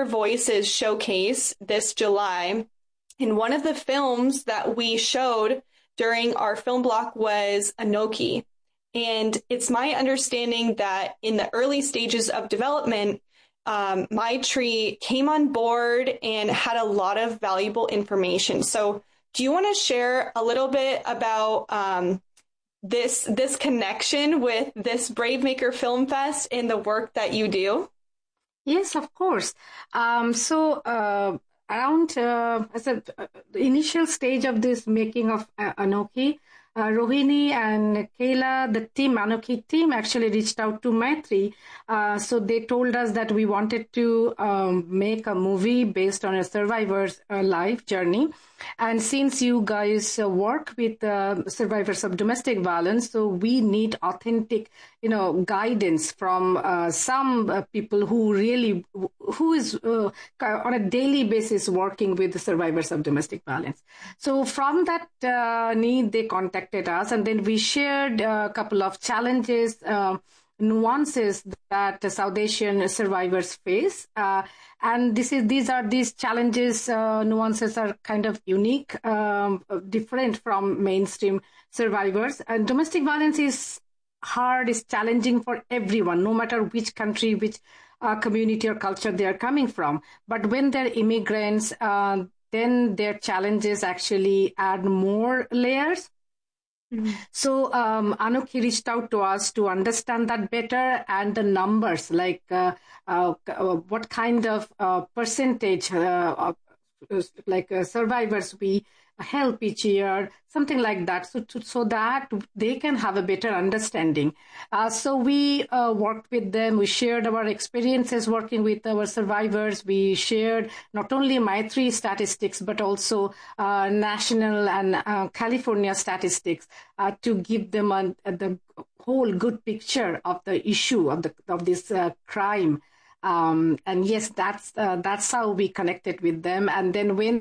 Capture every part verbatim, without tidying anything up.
Survivor Voices showcase this July. And one of the films that we showed during our film block was Anokhi. And it's my understanding that in the early stages of development, um, Maitri came on board and had a lot of valuable information. So do you want to share a little bit about um, this this connection with this Bravemaker Film Fest and the work that you do? Yes, of course. Um, so uh, around uh, as a, uh, the initial stage of this making of uh, Anokhi, uh, Rohini and Kayla, the team, Anokhi team, actually reached out to Maitri. Uh, so they told us that we wanted to um, make a movie based on a survivor's uh, life journey. And since you guys uh, work with uh, survivors of domestic violence, so we need authentic, you know, guidance from uh, some uh, people who really, who is uh, on a daily basis working with the survivors of domestic violence. So from that uh, need, they contacted us, and then we shared a couple of challenges, uh, nuances that South Asian survivors face. Uh, and this is these are these challenges, uh, nuances are kind of unique, um, different from mainstream survivors. And domestic violence is hard, is challenging for everyone, no matter which country, which uh, community or culture they are coming from. But when they're immigrants, uh, then their challenges actually add more layers. Mm-hmm. So um, Anokhi reached out to us to understand that better, and the numbers, like uh, uh, what kind of uh, percentage, uh, of, like uh, survivors we help each year, something like that, so to, so that they can have a better understanding. Uh, so we uh, worked with them. We shared our experiences working with our survivors. We shared not only Maitri statistics, but also uh, national and uh, California statistics uh, to give them a, a, the whole good picture of the issue of the of this uh, crime. Um, and yes, that's uh, that's how we connected with them. And then when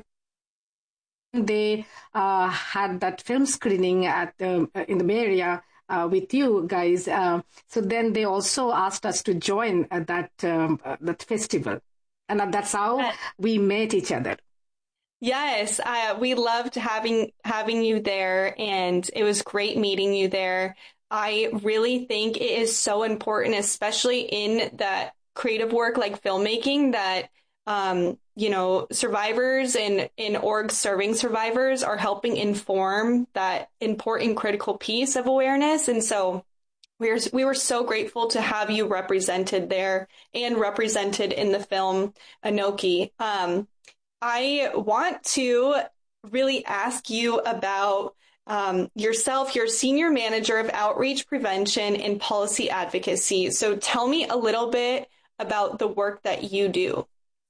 they uh, had that film screening at the, in the Bay Area uh, with you guys, uh, so then they also asked us to join at that um, uh, that festival, and that's how we met each other. Yes, uh, we loved having having you there, and it was great meeting you there. I really think it is so important, especially in that creative work like filmmaking, that um, you know, survivors and in orgs serving survivors are helping inform that important critical piece of awareness. And so we were, we were so grateful to have you represented there and represented in the film Anokhi. Um, I want to really ask you about um, yourself. You're Senior Manager of Outreach, Prevention, and Policy Advocacy. So tell me a little bit about the work that you do.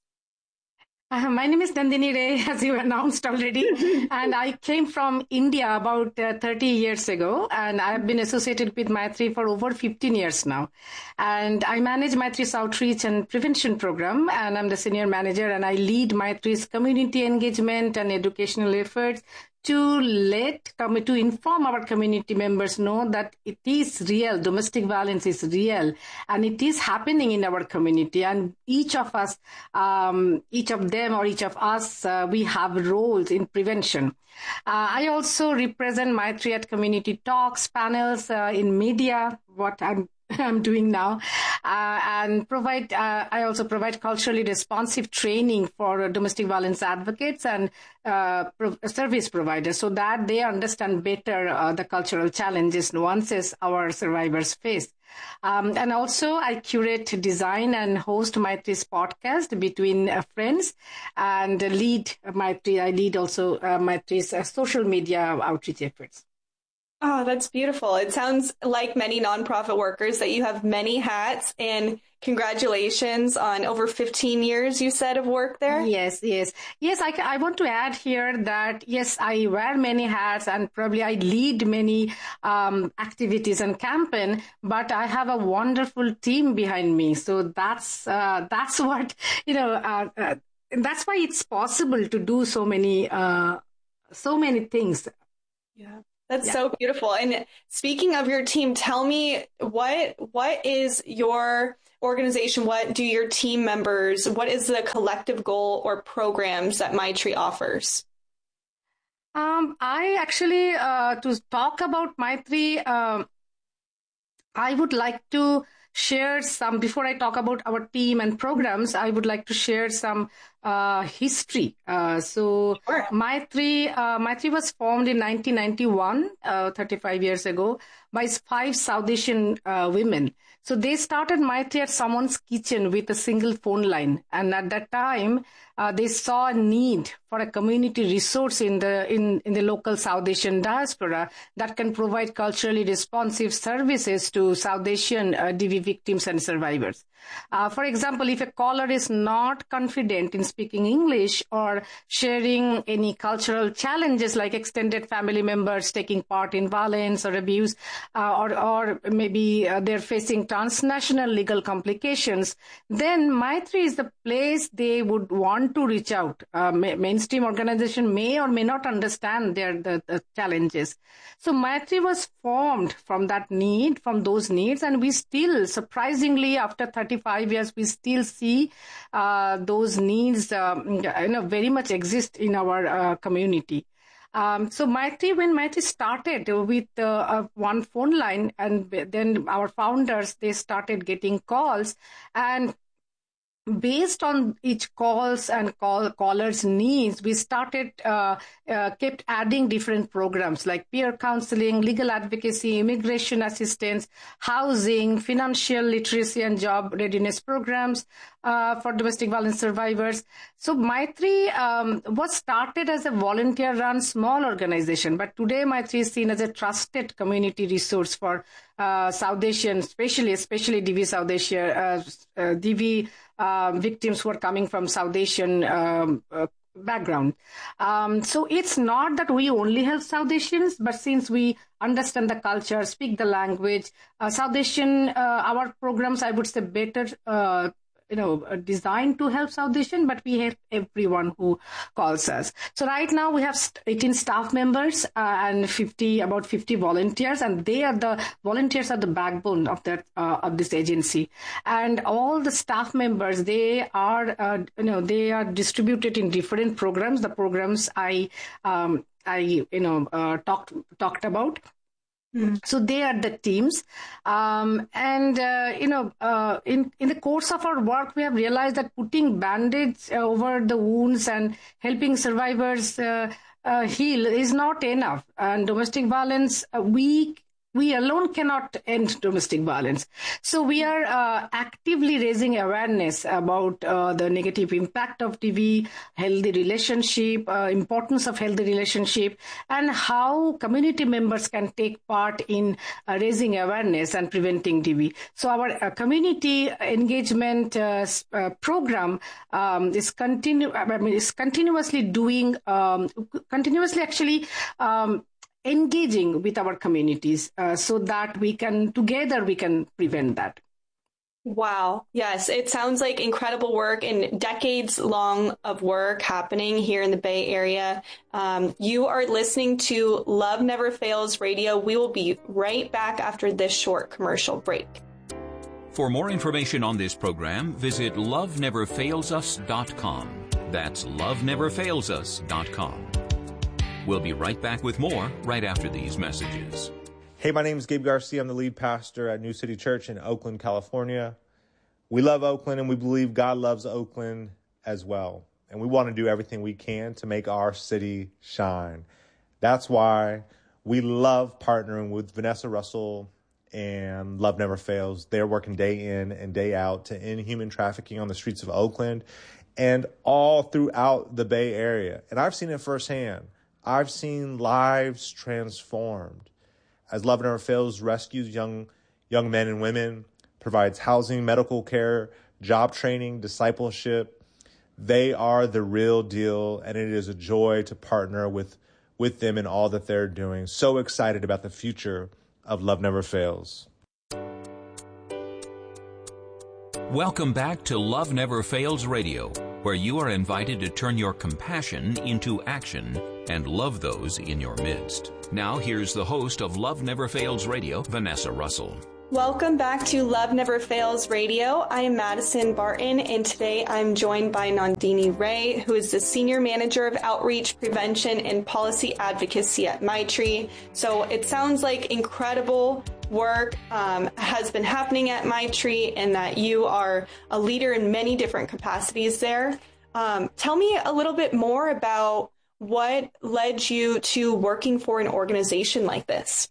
Uh, my name is Nandini Ray, as you announced already, and I came from India about uh, thirty years ago, and I've been associated with Maitri for over fifteen years now. And I manage Maitri's outreach and prevention program, and I'm the senior manager, and I lead Maitri's community engagement and educational efforts to let, to inform our community members know that it is real, domestic violence is real, and it is happening in our community. And each of us, um, each of them or each of us, uh, we have roles in prevention. Uh, I also represent Maitri at community talks, panels, uh, in media, what I'm I'm doing now, uh, and provide. Uh, I also provide culturally responsive training for uh, domestic violence advocates and uh, pro- service providers, so that they understand better uh, the cultural challenges, nuances our survivors face. Um, and also, I curate, design, and host Maitri's podcast Between uh, Friends, and lead Maitri. I lead also uh, Maitri's uh, social media outreach efforts. Oh, that's beautiful. It sounds like many nonprofit workers that you have many hats, and congratulations on over fifteen years, you said, of work there. Yes, yes. Yes, I, I want to add here that, yes, I wear many hats and probably I lead many um, activities and campaign, but I have a wonderful team behind me. So that's, uh, that's what, you know, uh, uh, that's why it's possible to do so many, uh, so many things. Yeah. That's Yeah. so beautiful. And speaking of your team, tell me what what is your organization? What do your team members, what is the collective goal or programs that Maitri offers? Um, I actually, uh, to talk about Maitri, um, I would like to share some, before I talk about our team and programs, I would like to share some uh, history. Uh, so Sure. Maitri, uh, Maitri was formed in nineteen ninety-one, uh, thirty-five years ago, by five South Asian uh, women. So they started Maitri at someone's kitchen with a single phone line. And at that time, uh, they saw a need for a community resource in the in, in the local South Asian diaspora that can provide culturally responsive services to South Asian uh, D V victims and survivors. Uh, for example, if a caller is not confident in speaking English or sharing any cultural challenges like extended family members taking part in violence or abuse, uh, or, or maybe uh, they're facing transnational legal complications, then Maitri is the place they would want to reach out. Uh, ma- mainstream organization may or may not understand their the, the challenges. So Maitri was formed from that need, from those needs, and we still, surprisingly, after thirty-five years, we still see uh, those needs um, you know, very much exist in our uh, community. Um, so Maitri, when Maitri started with uh, uh, one phone line, and then our founders, they started getting calls, and based on each calls and call callers' needs, we started uh, uh, kept adding different programs like peer counseling, legal advocacy, immigration assistance, housing, financial literacy and job readiness programs uh, for domestic violence survivors. So Maitri um, was started as a volunteer-run small organization, but today Maitri is seen as a trusted community resource for uh, South Asian, especially especially D V South Asia, uh, uh, D V uh, victims who are coming from South Asian um, uh, background. Um, so it's not that we only help South Asians, but since we understand the culture, speak the language, uh, South Asian, uh, our programs, I would say, better uh, you know, designed to help South Asian, but we help everyone who calls us. So right now we have eighteen staff members uh, and fifty, about fifty volunteers, and they are the volunteers are the backbone of that uh, of this agency. And all the staff members, they are uh, you know they are distributed in different programs. The programs I um, I you know uh, talked talked about. So they are the teams. Um, and, uh, you know, uh, in, in the course of our work, we have realized that putting band-aids uh, over the wounds and helping survivors uh, uh, heal is not enough. And domestic violence, uh, we We alone cannot end domestic violence. So we are uh, actively raising awareness about uh, the negative impact of D V, healthy relationship, uh, importance of healthy relationship, and how community members can take part in uh, raising awareness and preventing D V. So our uh, community engagement uh, uh, program um, is continu- I mean, is continuously doing, um, continuously actually. Um, engaging with our communities uh, so that we can, together we can prevent that. Wow. Yes. It sounds like incredible work and decades long of work happening here in the Bay Area. Um, you are listening to Love Never Fails Radio. We will be right back after this short commercial break. For more information on this program, visit love never fails us dot com. That's love never fails us dot com. We'll be right back with more right after these messages. Hey, my name is Gabe Garcia. I'm the lead pastor at New City Church in Oakland, California. We love Oakland, and we believe God loves Oakland as well. And we want to do everything we can to make our city shine. That's why we love partnering with Vanessa Russell and Love Never Fails. They're working day in and day out to end human trafficking on the streets of Oakland and all throughout the Bay Area. And I've seen it firsthand. I've seen lives transformed as Love Never Fails rescues young young men and women, provides housing, medical care, job training, discipleship. They are the real deal, and it is a joy to partner with, with them in all that they're doing. So excited about the future of Love Never Fails. Welcome back to Love Never Fails Radio, where you are invited to turn your compassion into action and love those in your midst. Now here's the host of Love Never Fails Radio, Vanessa Russell. Welcome back to Love Never Fails Radio. I am Madison Barton, and today I'm joined by Nandini Ray, who is the Senior Manager of Outreach, Prevention, and Policy Advocacy at Maitri. So it sounds like incredible work um, has been happening at Maitri, and that you are a leader in many different capacities there. Um, tell me a little bit more about what led you to working for an organization like this.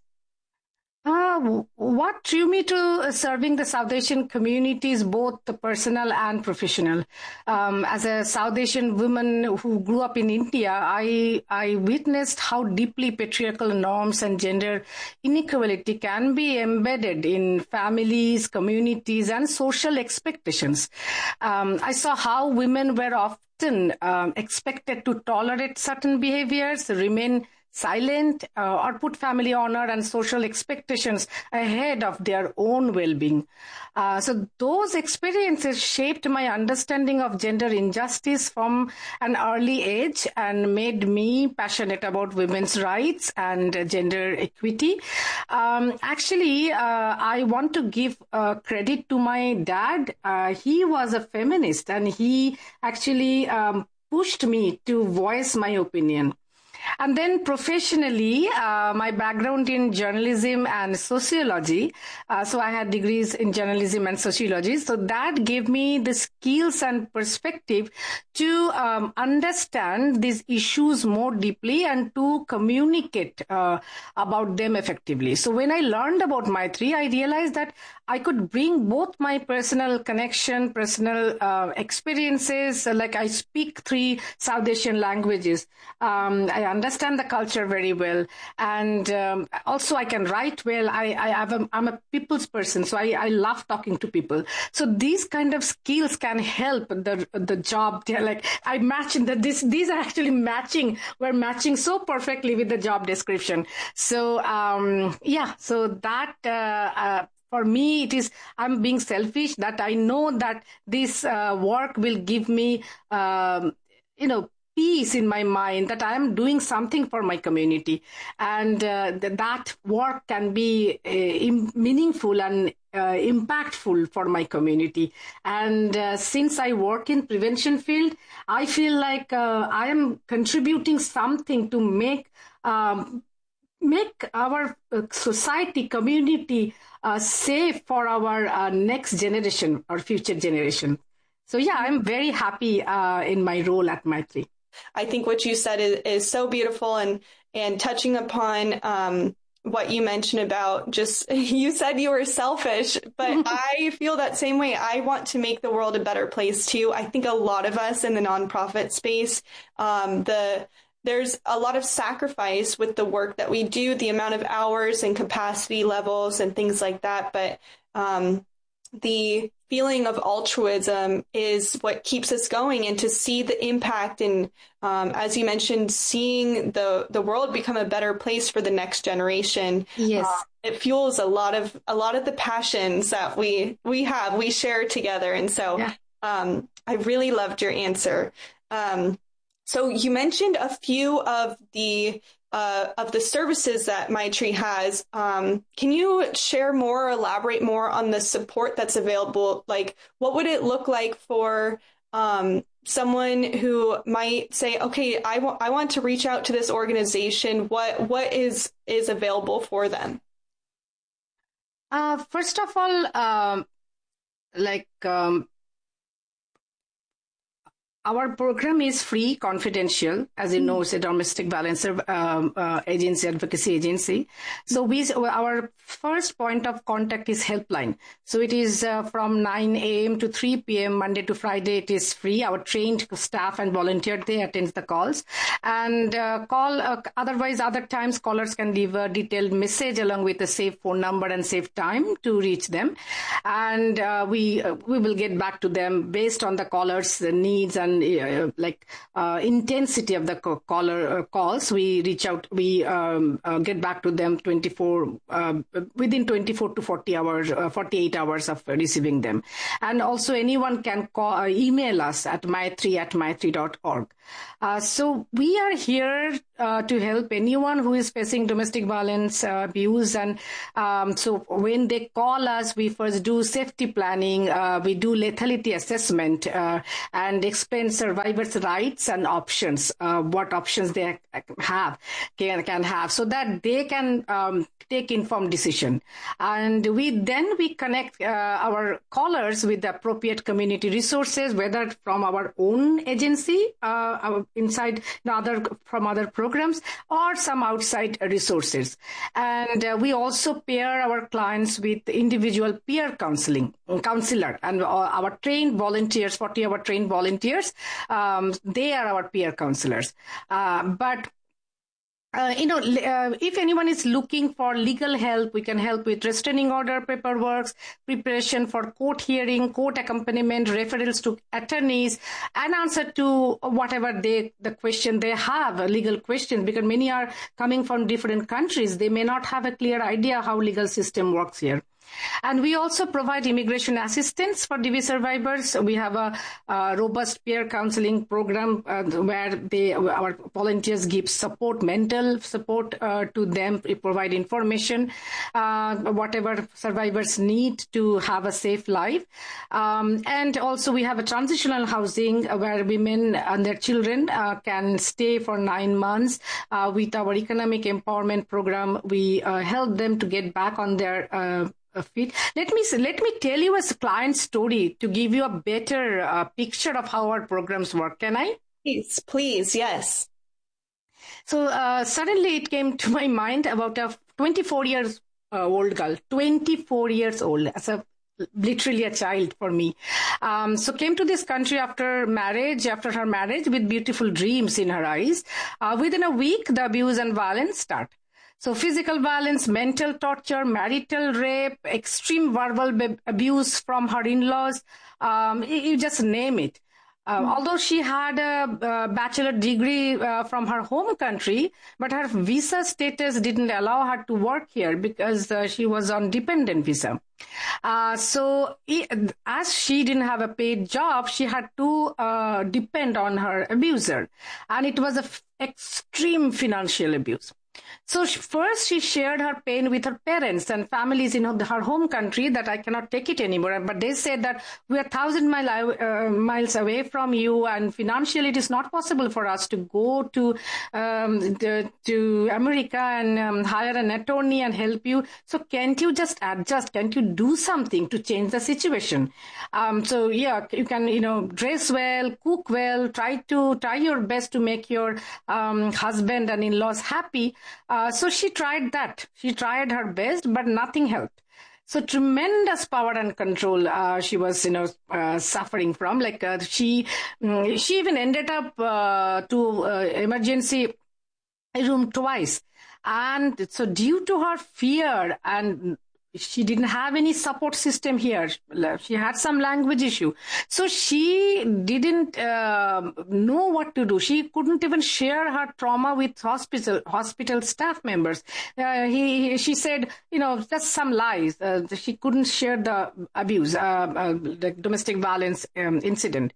Uh, what drew me to serving the South Asian communities, both the personal and professional? Um, as a South Asian woman who grew up in India, I I witnessed how deeply patriarchal norms and gender inequality can be embedded in families, communities, and social expectations. Um, I saw how women were often um, expected to tolerate certain behaviors, remain silent, uh, or put family honor and social expectations ahead of their own well-being. Uh, so those experiences shaped my understanding of gender injustice from an early age and made me passionate about women's rights and gender equity. Um, actually, uh, I want to give uh, credit to my dad. Uh, he was a feminist, and he actually um, pushed me to voice my opinion. And then professionally, uh, my background in journalism and sociology. Uh, so I had degrees in journalism and sociology. So that gave me the skills and perspective to um, understand these issues more deeply and to communicate uh, about them effectively. So when I learned about Maitri, I realized that I could bring both my personal connection, personal uh, experiences, like I speak three South Asian languages. Um, I understand the culture very well. And um, also I can write well. I, I have a, I'm a people's person, so I, I love talking to people. So these kind of skills can help the the job. They're like I match the, this. These are actually matching. We're matching so perfectly with the job description. So um, yeah, so that uh, uh, for me, it is, I'm being selfish that I know that this uh, work will give me, um, you know, peace in my mind that I am doing something for my community, and uh, th- that work can be uh, im- meaningful and uh, impactful for my community. And uh, since I work in prevention field, I feel like uh, I am contributing something to make um, make our uh, society, community uh, safe for our uh, next generation or future generation. So yeah, I'm very happy uh, in my role at Maitri. I think what you said is, is so beautiful, and, and touching upon um, what you mentioned about just, you said you were selfish, but I feel that same way. I want to make the world a better place too. I think a lot of us in the nonprofit space, um, the there's a lot of sacrifice with the work that we do, the amount of hours and capacity levels and things like that. But um, the feeling of altruism is what keeps us going, and to see the impact and, um, as you mentioned, seeing the, the world become a better place for the next generation. Yes. Uh, it fuels a lot of a lot of the passions that we we have, we share together. And so yeah. um, I really loved your answer. Um, so you mentioned a few of the Uh, of the services that Maitri has. Um, can you share more or elaborate more on the support that's available? Like, what would it look like for um, someone who might say, okay, I, w- I want to reach out to this organization? What what is is available for them? Uh, first of all, um, like um, our program is free, confidential. As you know, it's a domestic violence um, uh, agency, advocacy agency. So we, our first point of contact is helpline. So it is uh, from nine a.m. to three p.m. Monday to Friday. It is free. Our trained staff and volunteer, they attend the calls. And uh, call, uh, otherwise, other times callers can leave a detailed message along with a safe phone number and safe time to reach them. And uh, we uh, we will get back to them based on the caller's needs and on uh, like uh, intensity of the caller uh, calls. We reach out, we um, uh, get back to them twenty-four uh, within twenty-four to forty hours, uh, forty-eight hours of receiving them. And also anyone can call, uh, email us at maitri at maitri dot org. Uh, so we are here uh, to help anyone who is facing domestic violence, uh, abuse. And um, so when they call us, we first do safety planning, uh, we do lethality assessment, uh, and explain survivors' rights and options, uh, what options they have, can, can have, so that they can um, take informed decision. And we then we connect uh, our callers with the appropriate community resources, whether from our own agency, uh, our inside other from other programs, or some outside resources. And uh, we also pair our clients with individual peer counseling counselor, and uh, our trained volunteers, forty hour trained volunteers, um, they are our peer counselors. Uh, but Uh, you know, uh, if anyone is looking for legal help, we can help with restraining order paperwork, preparation for court hearing, court accompaniment, referrals to attorneys, and answer to whatever they, the question they have, legal questions, because many are coming from different countries. They may not have a clear idea how legal system works here. And we also provide immigration assistance for D V survivors. We have a, a robust peer counseling program uh, where they, our volunteers give support, mental support uh, to them, we provide information, uh, whatever survivors need to have a safe life. Um, and also we have a transitional housing where women and their children uh, can stay for nine months. Uh, with our economic empowerment program, we uh, help them to get back on their uh, feet. Let me let me tell you a client story to give you a better uh, picture of how our programs work. Can I? Please, please, yes. So uh, suddenly it came to my mind about a twenty-four years uh, old girl, twenty-four years old, as a literally a child for me. Um, so came to this country after marriage, after her marriage, with beautiful dreams in her eyes. Uh, within a week, the abuse and violence start. So physical violence, mental torture, marital rape, extreme verbal b- abuse from her in-laws, um, you, you just name it. Uh, mm-hmm. Although she had a, a bachelor degree uh, from her home country, but her visa status didn't allow her to work here because uh, she was on dependent visa. Uh, so it, as she didn't have a paid job, she had to uh, depend on her abuser. And it was an f- extreme financial abuse. So she, first she shared her pain with her parents and families in her home country that I cannot take it anymore. But they said that we are thousand mile, uh, miles away from you, and financially it is not possible for us to go to um, the, to America and um, hire an attorney and help you. So can't you just adjust? Can't you do something to change the situation? Um, so yeah, you can, you know, dress well, cook well, try to try your best to make your um, husband and in-laws happy. Uh, so she tried that. She tried her best, but nothing helped. So tremendous power and control uh, she was, you know, uh, suffering from. Like uh, she, um, she even ended up uh, to uh, emergency room twice. And so due to her fear, and she didn't have any support system here. She had some language issue. So she didn't uh, know what to do. She couldn't even share her trauma with hospital hospital staff members. Uh, he, she said, you know, just some lies. Uh, she couldn't share the abuse, uh, uh, the domestic violence um, incident.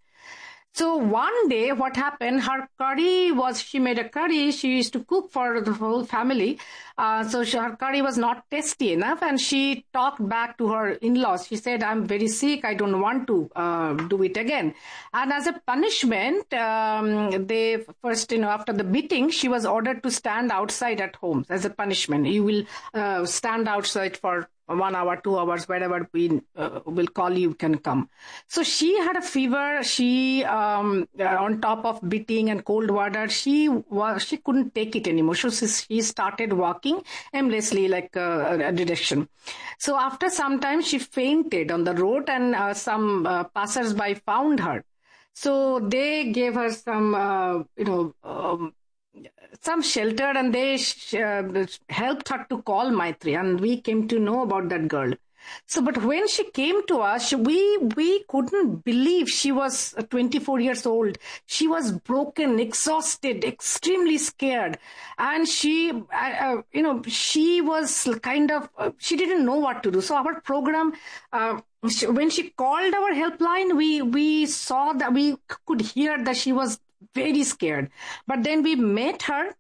So one day what happened, her curry was, she made a curry, she used to cook for the whole family. Uh, so she, her curry was not tasty enough, and she talked back to her in-laws. She said, I'm very sick, I don't want to uh, do it again. And as a punishment, um, they first, you know, after the beating, she was ordered to stand outside at home as a punishment. You will uh, stand outside for one hour, two hours, wherever we uh, will call you, can come. So she had a fever. She, um, uh, on top of beating and cold water, she was, she couldn't take it anymore. So she started walking aimlessly like uh, a direction. So after some time, she fainted on the road, and uh, some uh, passers-by found her. So they gave her some, uh, you know, um, some shelter, and they sh- uh, helped her to call Maitri, and we came to know about that girl. So, but when she came to us, we we couldn't believe she was twenty-four years old. She was broken, exhausted, extremely scared, and she, uh, you know, she was kind of uh, she didn't know what to do. So our program. Uh, When she called our helpline, we, we saw that we could hear that she was very scared. But then we met her,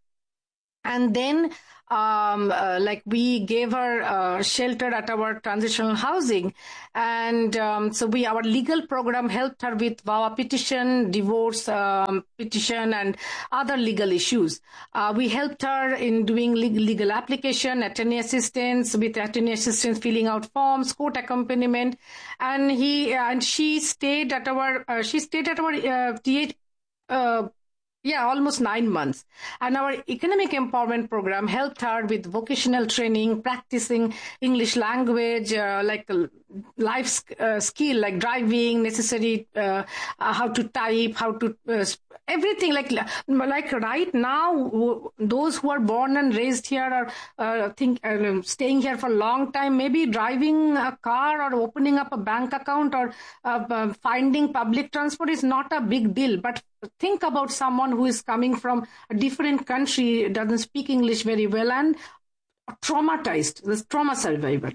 and then um, uh, like we gave her uh, shelter at our transitional housing. And um, so we, our legal program helped her with V A W A petition, divorce um, petition, and other legal issues. Uh, we helped her in doing legal application, attorney assistance, with attorney assistance filling out forms, court accompaniment, and he and she stayed at our uh, she stayed at our uh, T H. Uh, Yeah, almost nine months. And our economic empowerment program helped her with vocational training, practicing English language, uh, like life uh, skill, like driving, necessary, uh, uh, how to type, how to, uh, everything. Like, like right now, those who are born and raised here are uh, think uh, staying here for a long time, maybe driving a car or opening up a bank account or uh, uh, finding public transport is not a big deal. But think about someone who is coming from a different country, doesn't speak English very well, and traumatized, this trauma survivor.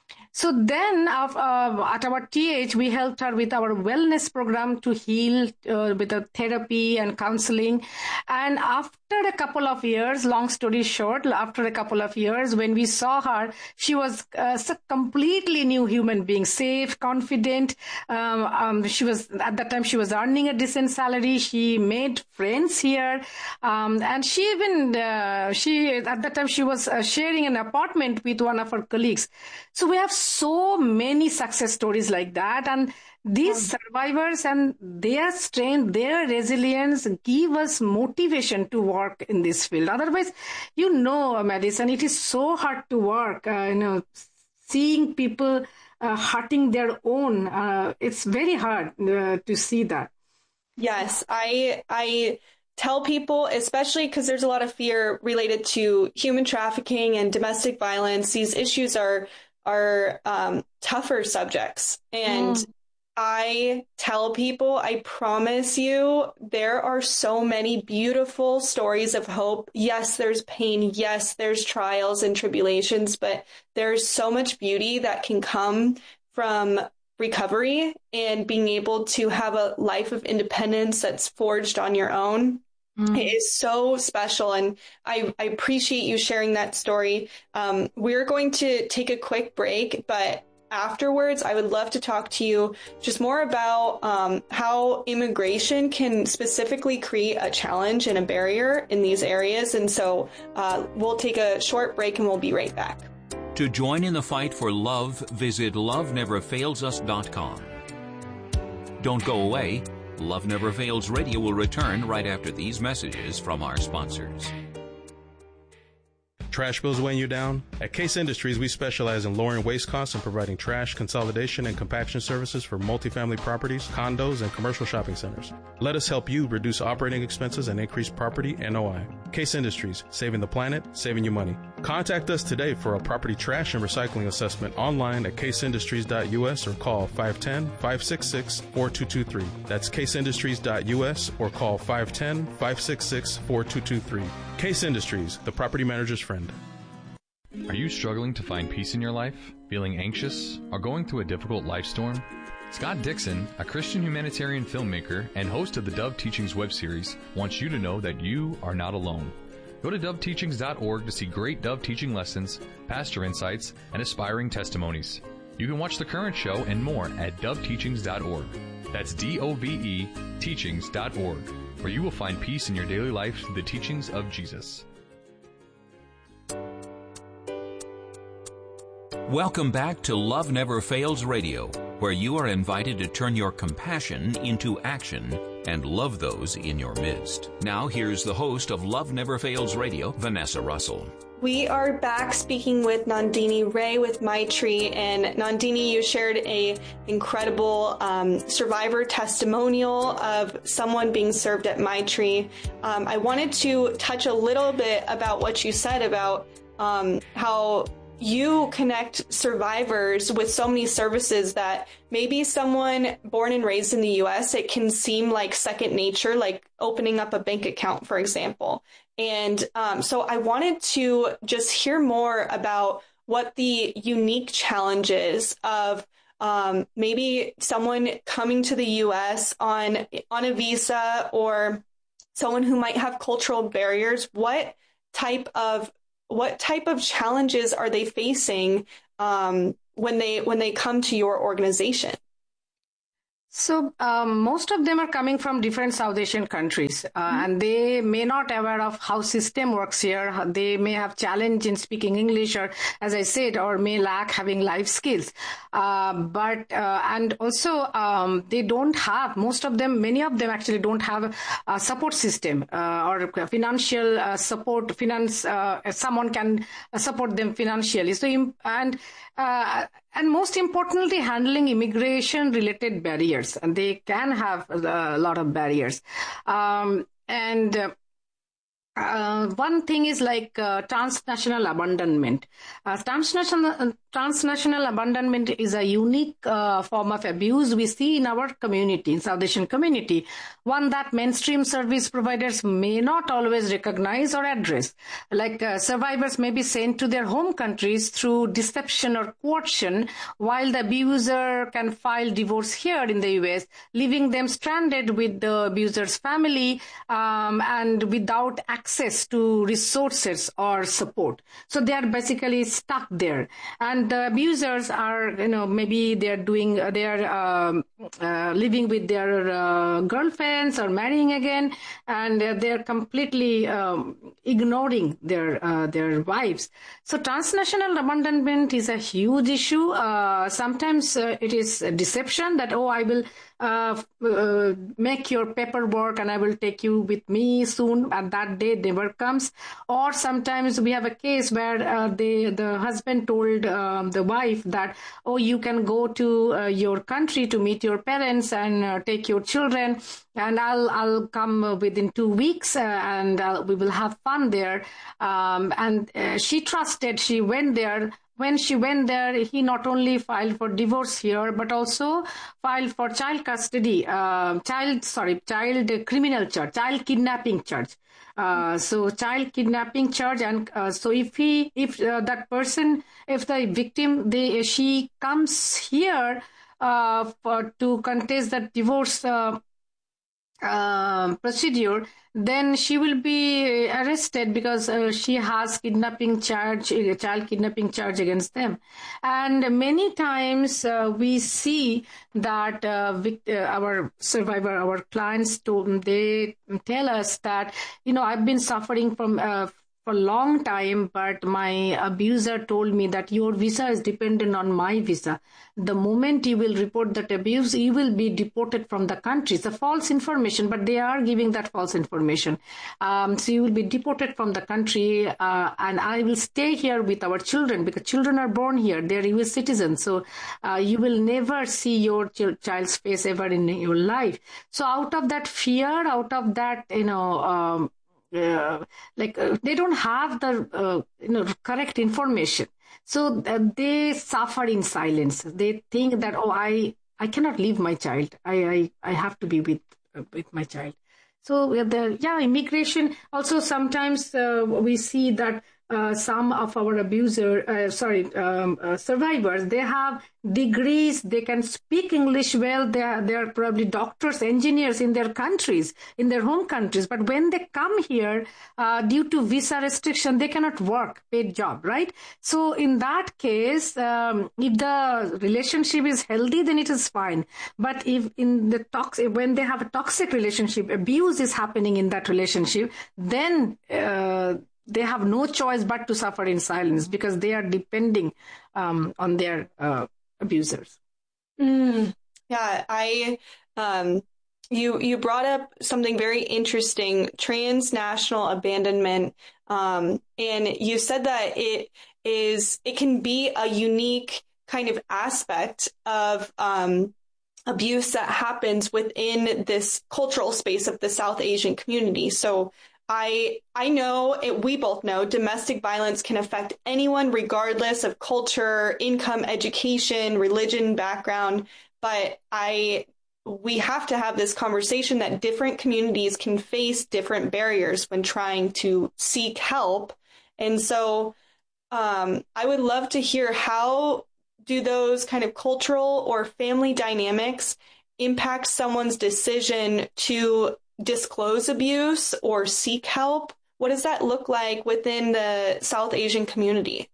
So then uh, uh, at our T H, we helped her with our wellness program to heal uh, with a therapy and counseling. And after a couple of years, long story short, after a couple of years, when we saw her, she was uh, a completely new human being, safe, confident. Um, um, she was, at that time, she was earning a decent salary. She made friends here. Um, and she even, uh, she, at that time, she was uh, sharing an apartment with one of her colleagues. So we have so many success stories like that, and these survivors and their strength, their resilience give us motivation to work in this field. Otherwise, you know, Madison, it is so hard to work, uh, you know, seeing people uh, hurting their own. Uh, it's very hard uh, to see that. Yes, I, I tell people, especially because there's a lot of fear related to human trafficking and domestic violence. These issues are are um, tougher subjects. And mm. I tell people, I promise you, there are so many beautiful stories of hope. Yes, there's pain. Yes, there's trials and tribulations, but there's so much beauty that can come from recovery and being able to have a life of independence that's forged on your own. It is so special, and I, I appreciate you sharing that story. Um, we're going to take a quick break, but afterwards, I would love to talk to you just more about um, how immigration can specifically create a challenge and a barrier in these areas. And so uh, we'll take a short break, and we'll be right back. To join in the fight for love, visit love never fails us dot com. Don't go away. Love Never Fails Radio will return right after these messages from our sponsors. Trash bills weighing you down? At Case Industries, we specialize in lowering waste costs and providing trash, consolidation, and compaction services for multifamily properties, condos, and commercial shopping centers. Let us help you reduce operating expenses and increase property N O I. Case Industries, saving the planet, saving you money. Contact us today for a property trash and recycling assessment online at case industries dot U S or call five one zero, five six six, four two two three. That's case industries dot U S or call five one zero, five six six, four two two three. Case Industries, the property manager's friend. Are you struggling to find peace in your life, feeling anxious, or going through a difficult life storm? Scott Dixon, a Christian humanitarian filmmaker and host of the Dove Teachings web series, wants you to know that you are not alone. Go to dove teachings dot org to see great Dove teaching lessons, pastor insights, and aspiring testimonies. You can watch the current show and more at dove teachings dot org. That's D O V E teachings dot org, where you will find peace in your daily life through the teachings of Jesus. Welcome back to Love Never Fails Radio, where you are invited to turn your compassion into action and love those in your midst. Now, here's the host of Love Never Fails Radio, Vanessa Russell. We are back speaking with Nandini Ray with Maitri, and Nandini, you shared a incredible um, survivor testimonial of someone being served at Maitri. Um, I wanted to touch a little bit about what you said about um, how you connect survivors with so many services that maybe someone born and raised in the U S, it can seem like second nature, like opening up a bank account, for example. And um, so I wanted to just hear more about what the unique challenges of um, maybe someone coming to the U S on on a visa, or someone who might have cultural barriers. What type of what type of challenges are they facing um, when they when they come to your organization? So um, most of them are coming from different South Asian countries, uh, mm-hmm. and they may not aware of how system works here. They may have challenge in speaking English, or as I said, or may lack having life skills. Uh, but uh, and also um, they don't have, most of them, many of them actually don't have a support system uh, or financial uh, support. Finance uh, someone can support them financially. So and uh, and most importantly, handling immigration-related barriers. And they can have a lot of barriers. Um, and uh, uh, one thing is like uh, transnational abandonment. Uh, transnational, uh, transnational abandonment is a unique uh, form of abuse we see in our community, in South Asian community, one that mainstream service providers may not always recognize or address. Like uh, survivors may be sent to their home countries through deception or coercion, while the abuser can file divorce here in the U S, leaving them stranded with the abuser's family um, and without access to resources or support. So they are basically stuck there. And the abusers are, you know, maybe they're doing, they're um, uh, living with their uh, girlfriends or marrying again, and they're completely um, ignoring their uh, their wives. So transnational abandonment is a huge issue. Uh, sometimes uh, it is a deception that, oh, I will uh, uh, make your paperwork and I will take you with me soon, and that day never comes. Or sometimes we have a case where uh, they, the husband told um, the wife that, oh, you can go to uh, your country to meet your parents and uh, take your children, and I'll I'll come uh, within two weeks uh, and uh, we will have fun there. Um, and uh, she trusted. She went there. When she went there, he not only filed for divorce here, but also filed for child custody, uh, child, sorry, child criminal charge, child kidnapping charge. Uh, so child kidnapping charge. And uh, so if he, if uh, that person, if the victim, they, she comes here uh, for, to contest that divorce uh, uh, procedure, then she will be arrested because uh, she has kidnapping charge, uh, child kidnapping charge against them. And many times uh, we see that uh, vict- uh, our survivor, our clients, to, they tell us that, you know, I've been suffering from uh, for a long time, but my abuser told me that your visa is dependent on my visa. The moment you will report that abuse, you will be deported from the country. It's a false information, but they are giving that false information. Um, so you will be deported from the country, uh, and I will stay here with our children because children are born here. They're U S citizens. So uh, you will never see your ch- child's face ever in your life. So out of that fear, out of that, you know, um, Uh, like uh, they don't have the uh, you know correct information, so uh, they suffer in silence. They think that, oh, I I cannot leave my child. I I, I have to be with uh, with my child. So uh, the yeah immigration also sometimes uh, we see that uh, some of our abuser uh, sorry um, uh, survivors, they have degrees, they can speak English well, they are, they are probably doctors, engineers in their countries, in their home countries, but when they come here uh, due to visa restriction, they cannot work paid job, right? So in that case, um, if the relationship is healthy, then it is fine. But if in the toxic, when they have a toxic relationship, abuse is happening in that relationship, then uh, they have no choice but to suffer in silence because they are depending um, on their uh, abusers. Mm, yeah, I um, you you brought up something very interesting: transnational abandonment, um, and you said that it is it can be a unique kind of aspect of um, abuse that happens within this cultural space of the South Asian community. So I I know it, we both know domestic violence can affect anyone regardless of culture, income, education, religion, background. But I we have to have this conversation that different communities can face different barriers when trying to seek help. And so um, I would love to hear, how do those kind of cultural or family dynamics impact someone's decision to disclose abuse or seek help? What does that look like within the South Asian community?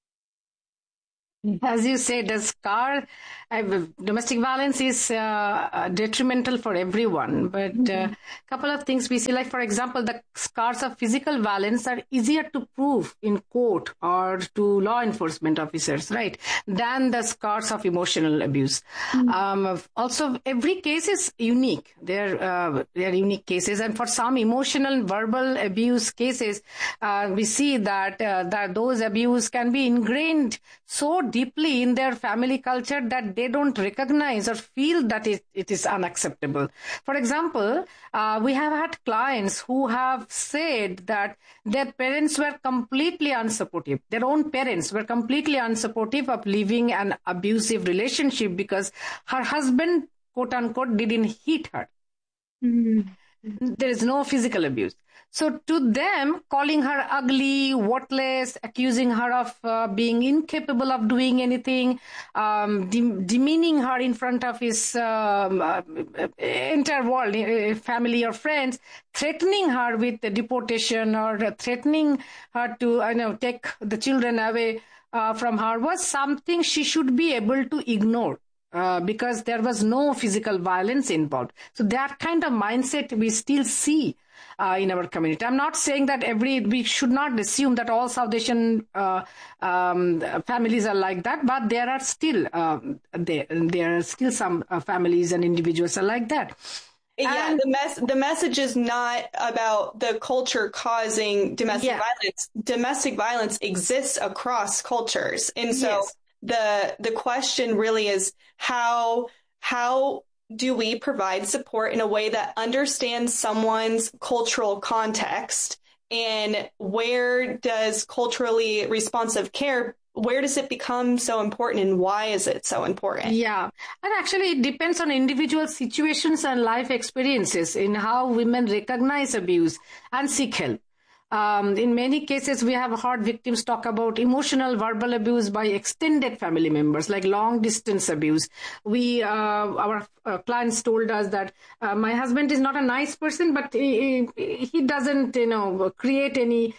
As you said, the scar, uh, domestic violence is uh, detrimental for everyone. But a mm-hmm. uh, couple of things we see, like, for example, the scars of physical violence are easier to prove in court or to law enforcement officers, right, than the scars of emotional abuse. Mm-hmm. Um, also, every case is unique. They're, uh, they're unique cases. And for some emotional, verbal abuse cases, uh, we see that, uh, that those abuse can be ingrained so deeply in their family culture that they don't recognize or feel that it, it is unacceptable. For example, uh, we have had clients who have said that their parents were completely unsupportive. Their own parents were completely unsupportive of living an abusive relationship because her husband, quote unquote, didn't hit her. Mm-hmm. There is no physical abuse. So to them, calling her ugly, worthless, accusing her of uh, being incapable of doing anything, um, de- demeaning her in front of his um, uh, entire world, uh, family or friends, threatening her with the deportation or threatening her to, you know, take the children away uh, from her, was something she should be able to ignore. Uh, because there was no physical violence involved. So that kind of mindset we still see uh, in our community. I'm not saying that every, we should not assume that all South Asian uh, um, families are like that, but there are still, uh, there, there are still some uh, families and individuals are like that. Yeah, and the mess the message is not about the culture causing domestic yeah. violence. Domestic violence exists across cultures. And so yes. The the question really is how how do we provide support in a way that understands someone's cultural context, and where does culturally responsive care, where does it become so important, and why is it so important? Yeah, and actually it depends on individual situations and life experiences in how women recognize abuse and seek help. Um, in many cases, we have heard victims talk about emotional verbal abuse by extended family members, like long distance abuse. We, uh, our uh, clients told us that uh, my husband is not a nice person, but he, he doesn't, you know, create any,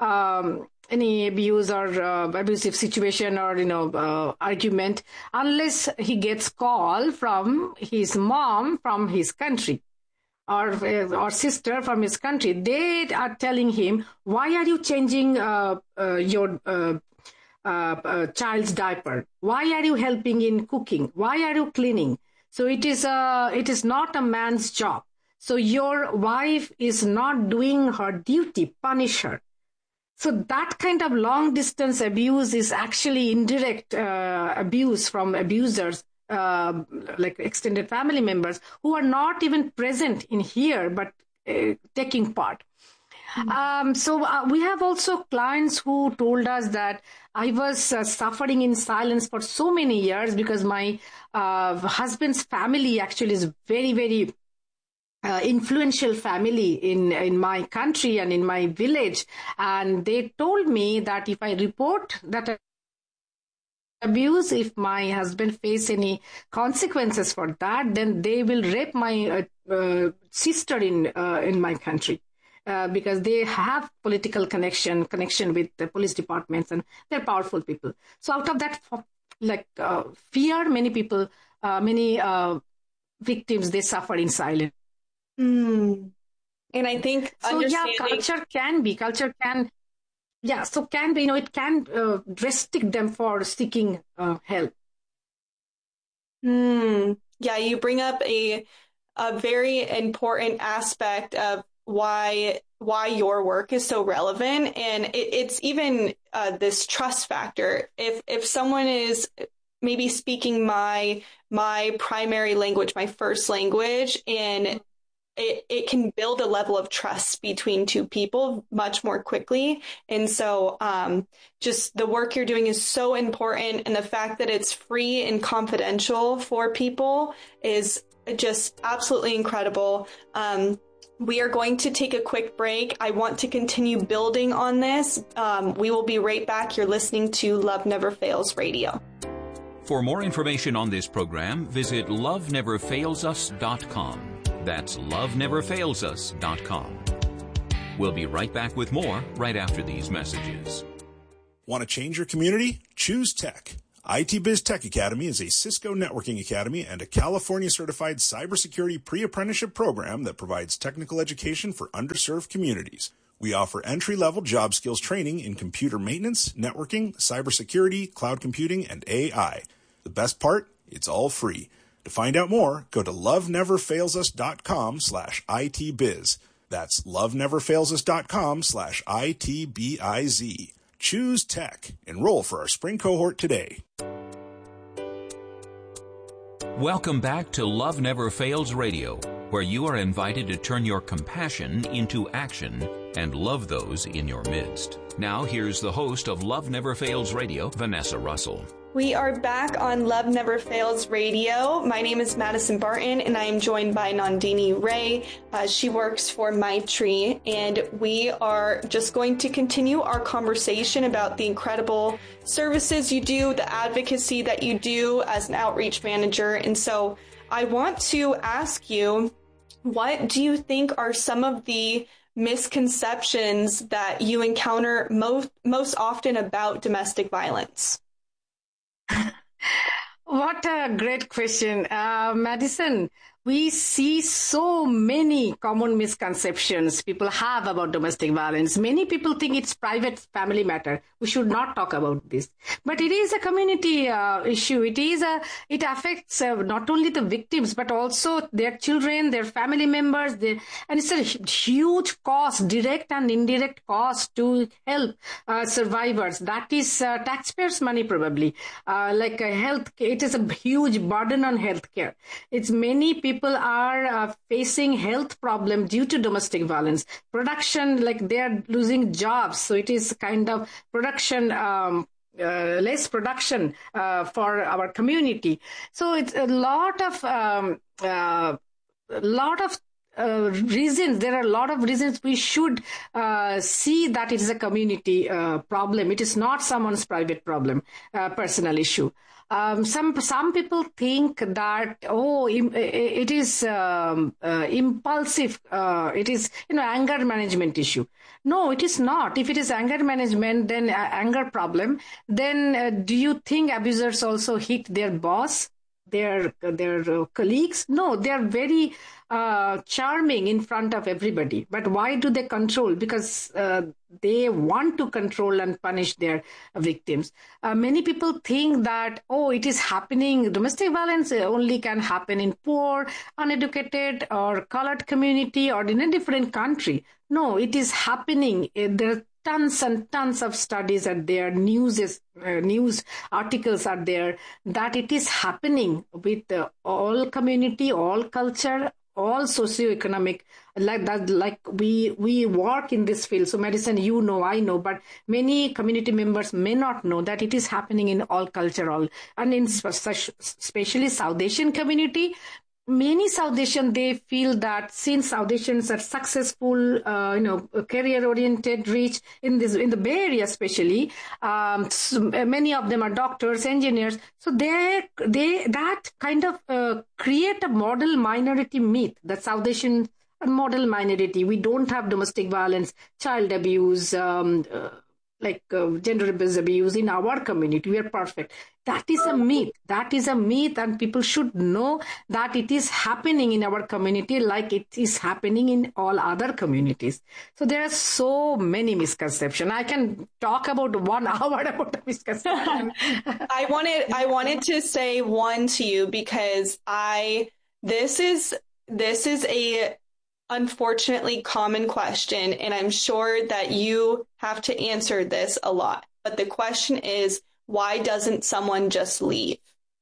um, any abuse or uh, abusive situation or, you know, uh, argument unless he gets call from his mom from his country. Or, or sister from his country. They are telling him, why are you changing uh, uh, your uh, uh, uh, child's diaper? Why are you helping in cooking? Why are you cleaning? So it is, a, it is not a man's job. So your wife is not doing her duty, punish her. So that kind of long distance abuse is actually indirect uh, abuse from abusers. Uh, like extended family members who are not even present in here, but uh, taking part. Mm-hmm. Um, so uh, we have also clients who told us that I was uh, suffering in silence for so many years because my uh, husband's family actually is very, very Uh, influential family in, in my country and in my village. And they told me that if I report that abuse, if my husband face any consequences for that, then they will rape my uh, uh, sister in uh, in my country uh, because they have political connection connection with the police departments and they're powerful people. So out of that, like uh, fear, many people, uh, many uh, victims, they suffer in silence. Mm. And I think so. Yeah, culture can be culture can. Yeah, so can be, you know, it can uh, restrict them for seeking uh, help. Mm. Yeah, you bring up a a very important aspect of why why your work is so relevant, and it, it's even uh, this trust factor. If if someone is maybe speaking my my primary language, my first language, and it, it can build a level of trust between two people much more quickly. And so um, just the work you're doing is so important. And the fact that it's free and confidential for people is just absolutely incredible. Um, we are going to take a quick break. I want to continue building on this. Um, we will be right back. You're listening to Love Never Fails Radio. For more information on this program, visit love never fails us dot com. That's love never fails us dot com. We'll be right back with more right after these messages. Want to change your community? Choose Tech. I T Biz Tech Academy is a Cisco networking academy and a California-certified cybersecurity pre-apprenticeship program that provides technical education for underserved communities. We offer entry-level job skills training in computer maintenance, networking, cybersecurity, cloud computing, and A I. The best part? It's all free. To find out more, go to love never fails us dot com slash I T biz. That's love never fails us dot com slash I T B I Z. Choose Tech. Enroll for our spring cohort today. Welcome back to Love Never Fails Radio, where you are invited to turn your compassion into action and love those in your midst. Now here's the host of Love Never Fails Radio, Vanessa Russell. We are back on Love Never Fails Radio. My name is Madison Barton, and I am joined by Nandini Ray. Uh, she works for Maitri, and we are just going to continue our conversation about the incredible services you do, the advocacy that you do as an outreach manager. And so I want to ask you, what do you think are some of the misconceptions that you encounter most, most often about domestic violence? What a great question. Uh, Madison, we see so many common misconceptions people have about domestic violence. Many people think it's private family matter. We should not talk about this. But it is a community uh, issue. It is a, it affects uh, not only the victims, but also their children, their family members. Their, and it's a huge cost, direct and indirect cost to help uh, survivors. That is uh, taxpayers' money probably. Uh, like uh, health, it is a huge burden on healthcare. It's many people People are uh, facing health problems due to domestic violence. Production, like they are losing jobs. So it is kind of production, um, uh, less production uh, for our community. So it's a lot of, um, uh, a lot of Uh, reasons. There are a lot of reasons we should uh, see that it is a community uh, problem. It is not someone's private problem, uh, personal issue. Um, some some people think that, oh, it is um, uh, impulsive. Uh, it is, you know, anger management issue. No, it is not. If it is anger management, then uh, anger problem, then uh, do you think abusers also hit their boss, their their uh, colleagues? No, they are very uh, charming in front of everybody. But why do they control? Because uh, they want to control and punish their victims. Uh, many people think that, oh, it is happening. Domestic violence only can happen in poor, uneducated, or colored community, or in a different country. No, it is happening. There are tons and tons of studies are there, news is, uh, news articles are there, that it is happening with uh, all community, all culture, all socioeconomic, like that, like we we work in this field. So Madison, you know, I know, but many community members may not know that it is happening in all culture, all, and in especially South Asian community. Many South Asian, they feel that since South Asians are successful, uh, you know, career-oriented, rich in this, in the Bay Area especially, um, so many of them are doctors, engineers. So they, they, that kind of uh, create a model minority myth, that South Asian model minority. We don't have domestic violence, child abuse, um, uh, like uh, gender abuse in our community. We are perfect. That is a myth. That is a myth, and people should know that it is happening in our community like it is happening in all other communities. So there are so many misconceptions. I can talk about one hour about the misconception. I wanted, I wanted to say one to you because I, this is, this is a unfortunately common question, and I'm sure that you have to answer this a lot. But the question is, why doesn't someone just leave?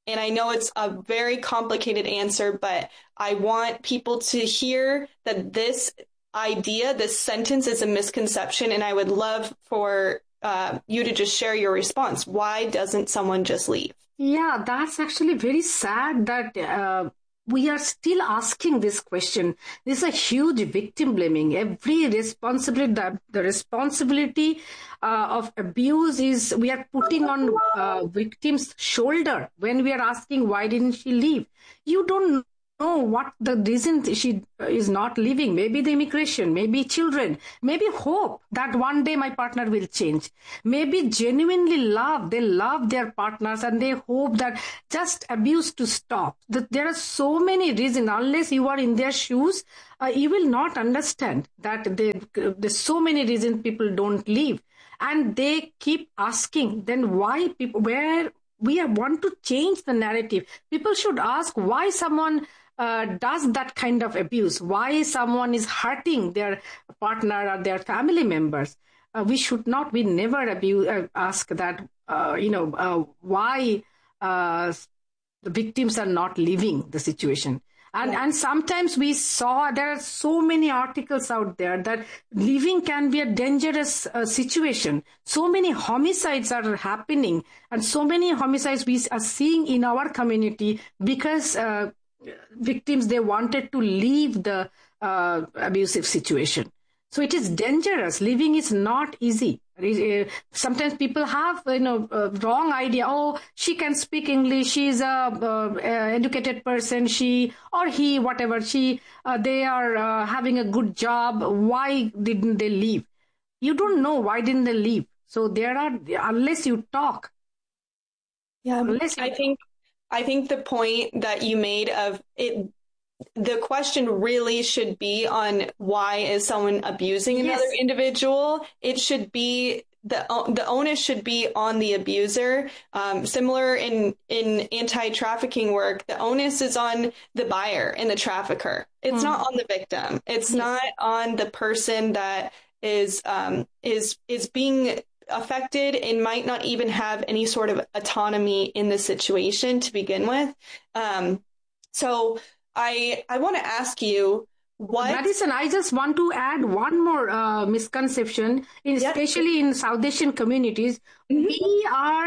And I know it's a very complicated answer, but I want people to hear that this idea, this sentence is a misconception. And I would love for uh, you to just share your response. Why doesn't someone just leave? Yeah, that's actually very sad that uh, we are still asking this question. This is a huge victim blaming. Every responsibility, the, the responsibility uh, of abuse is we are putting on uh, victim's shoulder when we are asking, why didn't she leave? You don't know what the reason she is not leaving. Maybe the immigration, maybe children, maybe hope that one day my partner will change. Maybe genuinely love. They love their partners and they hope that just abuse to stop. That there are so many reasons. Unless you are in their shoes, uh, you will not understand that they, there's so many reasons people don't leave. And they keep asking, then why people, where we want to change the narrative. People should ask why someone Uh, does that kind of abuse, why someone is hurting their partner or their family members. Uh, we should not, we never abuse, uh, ask that, uh, you know, uh, why uh, the victims are not leaving the situation. And, yeah. and sometimes we saw, there are so many articles out there that leaving can be a dangerous uh, situation. So many homicides are happening and so many homicides we are seeing in our community because uh, victims, they wanted to leave the uh, abusive situation. So it is dangerous. Leaving is not easy. Sometimes people have, you know, a wrong idea. Oh, she can speak English. She's a, uh, educated person. She or he, whatever. She, uh, they are uh, having a good job. Why didn't they leave? You don't know why didn't they leave. So there are, unless you talk. Yeah, unless you I think. I think the point that you made of it, the question really should be on why is someone abusing another yes. individual. It should be the the onus should be on the abuser. Um, similar in in anti-trafficking work, the onus is on the buyer and the trafficker. It's mm. not on the victim. It's yes. not on the person that is um, is is being affected and might not even have any sort of autonomy in the situation to begin with. Um, so I I want to ask you what... Madison, I just want to add one more uh, misconception, especially yep. in South Asian communities. Mm-hmm. We are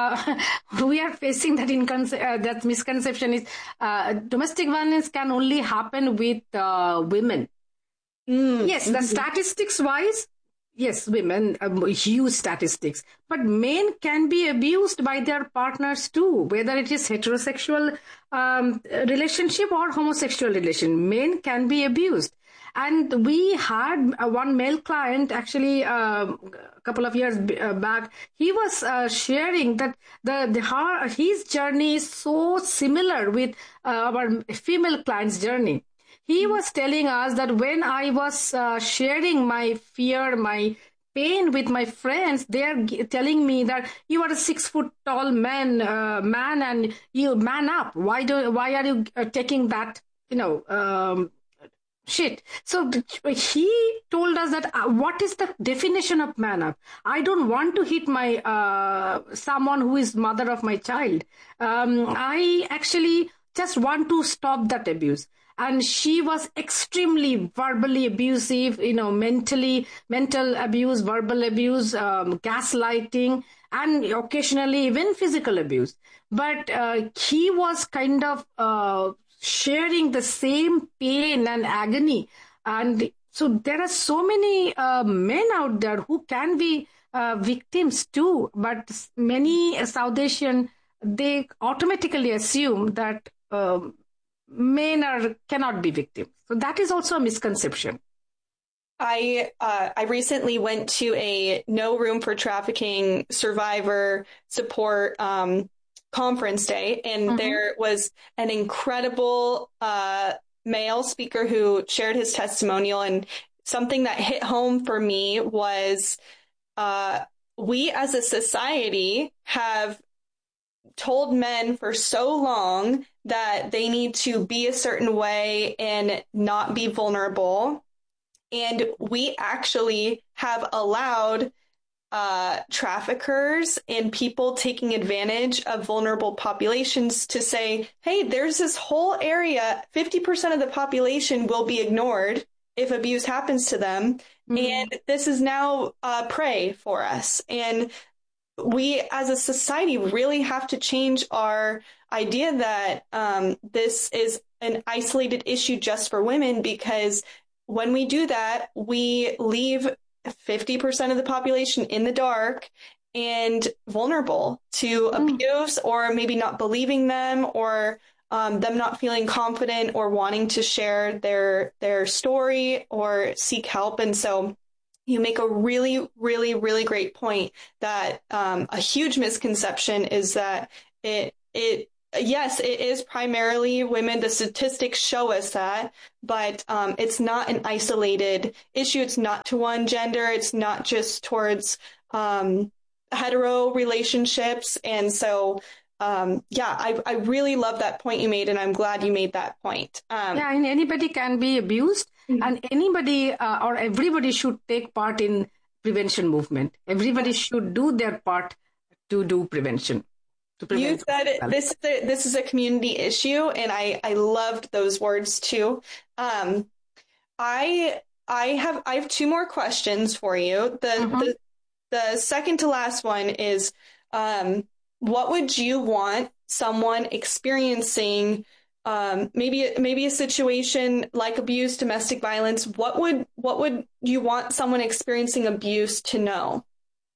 uh, we are facing that, inconce- uh, that misconception is uh, domestic violence can only happen with uh, women. Mm-hmm. Yes, the statistics wise, yes, women, um, huge statistics. But men can be abused by their partners too, whether it is heterosexual um, relationship or homosexual relation. Men can be abused. And we had uh, one male client actually uh, a couple of years b- uh, back. He was uh, sharing that the, the her, his journey is so similar with uh, our female client's journey. He was telling us that when I was uh, sharing my fear, my pain with my friends, they are g- telling me that you are a six foot tall man, uh, man, and you man up. Why do? Why are you uh, taking that? You know, um, shit. So he told us that uh, what is the definition of man up? I don't want to hit my uh, someone who is mother of my child. Um, I actually just want to stop that abuse. And she was extremely verbally abusive, you know, mentally, mental abuse, verbal abuse, um, gaslighting, and occasionally even physical abuse. But uh, he was kind of uh, sharing the same pain and agony. And so there are so many uh, men out there who can be uh, victims too. But many South Asian, they automatically assume that um, men are cannot be victims. So that is also a misconception. I uh, I recently went to a No Room for Trafficking survivor support um, conference day, and mm-hmm. there was an incredible uh, male speaker who shared his testimonial, and something that hit home for me was uh, we as a society have told men for so long that they need to be a certain way and not be vulnerable. And we actually have allowed uh, traffickers and people taking advantage of vulnerable populations to say, hey, there's this whole area, fifty percent of the population will be ignored if abuse happens to them. Mm-hmm. And this is now uh, prey for us. And we as a society really have to change our idea that um, this is an isolated issue just for women, because when we do that, we leave fifty percent of the population in the dark and vulnerable to mm. abuse, or maybe not believing them, or um, them not feeling confident or wanting to share their their story or seek help. And so you make a really, really, really great point that um, a huge misconception is that it it yes, it is primarily women. The statistics show us that, but um, it's not an isolated issue. It's not to one gender. It's not just towards um, hetero relationships. And so, um, yeah, I, I really love that point you made, and I'm glad you made that point. Um, yeah, and anybody can be abused, mm-hmm. and anybody uh, or everybody should take part in prevention movement. Everybody should do their part to do prevention. You said it, this is a, this is a community issue, and I, I loved those words too. Um, I I have I have two more questions for you. The mm-hmm. the, the second to last one is, um, what would you want someone experiencing um, maybe maybe a situation like abuse, domestic violence? What would what would you want someone experiencing abuse to know?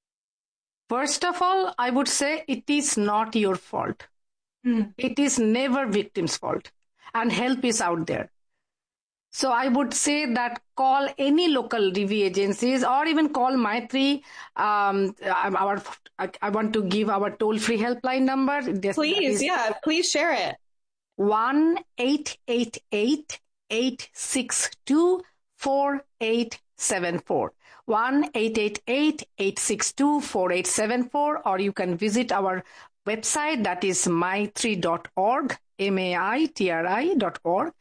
First of all, I would say it is not your fault. Mm. It is never victim's fault, and help is out there. So I would say that call any local D V agencies, or even call Maitri. Um, our, I, I want to give our toll-free helpline number. This, please, yeah, please share it. one eight eight eight, eight six two, four eight seven four. one eight eight eight, eight six two, four eight seven four, or you can visit our website, that is maitri dot org, M A I T R I dot org.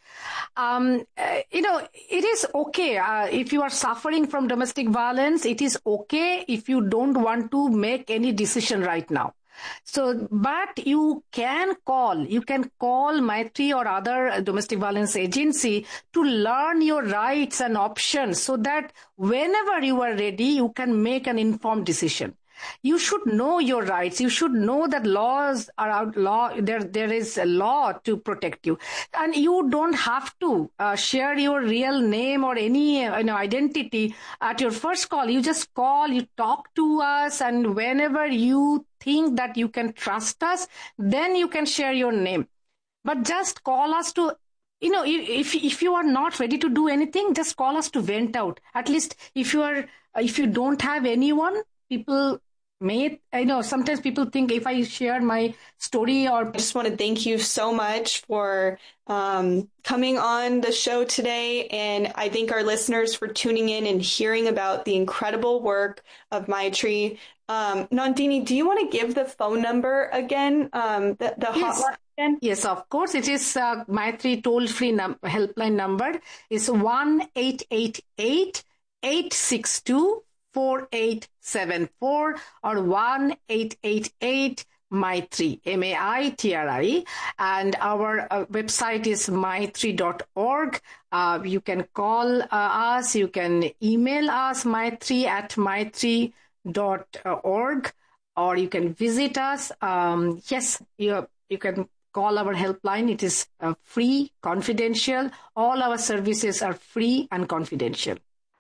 Um, uh, you know, it is okay uh, if you are suffering from domestic violence. It is okay if you don't want to make any decision right now. So, but you can call, you can call Maitri or other domestic violence agency to learn your rights and options, so that whenever you are ready, you can make an informed decision. You should know your rights. You should know that laws are out. Law there, there is a law to protect you, and you don't have to uh, share your real name or any uh, you know identity at your first call. You just call, you talk to us, and whenever you think that you can trust us, then you can share your name. But just call us to, you know, if if you are not ready to do anything, just call us to vent out. At least if you are, if you don't have anyone, people may, I know sometimes people think if I share my story or... I just want to thank you so much for um, coming on the show today. And I thank our listeners for tuning in and hearing about the incredible work of Maitri. Um, Nandini, do you want to give the phone number again, um, the, the yes. hotline again? Yes, of course. It is uh, Maitri toll-free num- helpline number is one eight eight eight, eight six two, four eight seven four or one eight eight eight Maitri, M A I T R I, and our uh, website is maitri dot org. Uh, you can call uh, us, you can email us, maitri at maitri dot org, or you can visit us. Um, yes, you, you can call our helpline. It is uh, free, confidential. All our services are free and confidential.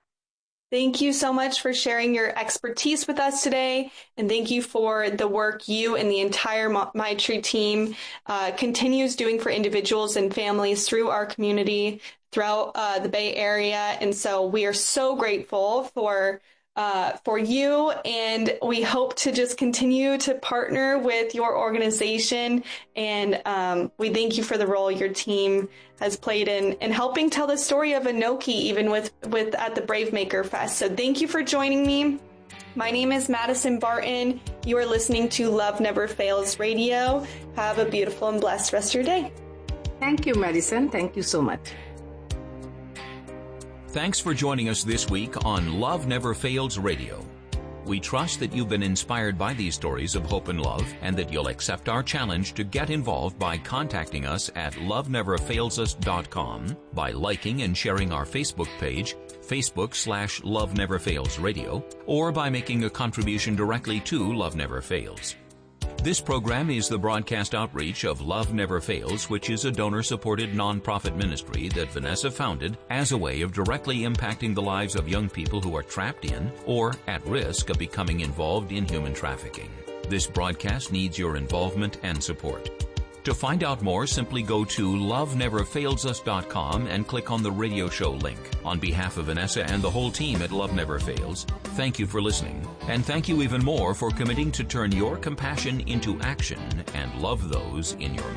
Thank you so much for sharing your expertise with us today. And thank you for the work you and the entire Maitri team uh, continues doing for individuals and families through our community, throughout uh, the Bay Area. And so we are so grateful for uh, for you. And we hope to just continue to partner with your organization. And um, we thank you for the role your team has played in, in helping tell the story of Anoki, even with, with at the Brave Maker Fest. So thank you for joining me. My name is Madison Barton. You are listening to Love Never Fails Radio. Have a beautiful and blessed rest of your day. Thank you, Madison. Thank you so much. Thanks for joining us this week on Love Never Fails Radio. We trust that you've been inspired by these stories of hope and love, and that you'll accept our challenge to get involved by contacting us at love never fails us dot com, by liking and sharing our Facebook page, Facebook slash Love Never Fails Radio, or by making a contribution directly to Love Never Fails. This program is the broadcast outreach of Love Never Fails, which is a donor-supported nonprofit ministry that Vanessa founded as a way of directly impacting the lives of young people who are trapped in or at risk of becoming involved in human trafficking. This broadcast needs your involvement and support. To find out more, simply go to love never fails us dot com and click on the radio show link. On behalf of Vanessa and the whole team at Love Never Fails, thank you for listening, and thank you even more for committing to turn your compassion into action and love those in your